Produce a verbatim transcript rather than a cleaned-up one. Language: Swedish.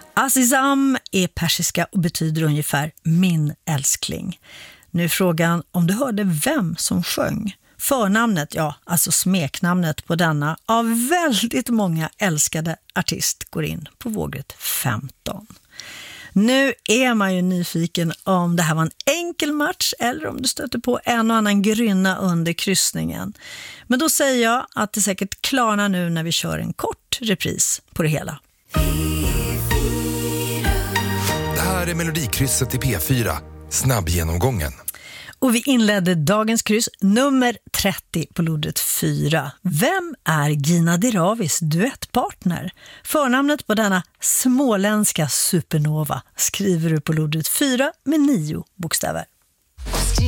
Azizam är persiska och betyder ungefär min älskling. Nu är frågan om du hörde vem som sjöng. Förnamnet, ja, alltså smeknamnet på denna av väldigt många älskade artist går in på vågrätt femton. Nu är man ju nyfiken om det här var en enkel match eller om du stöter på en och annan grynna under kryssningen. Men då säger jag att det säkert klarnar nu när vi kör en kort repris på det hela. Det här är Melodikrysset i P fyra, snabbgenomgången. Och vi inledde dagens kryss nummer trettio på lodrätt fyra. Vem är Gina Diravis duettpartner? Förnamnet på denna småländska supernova skriver du på lodrätt fyra med nio bokstäver.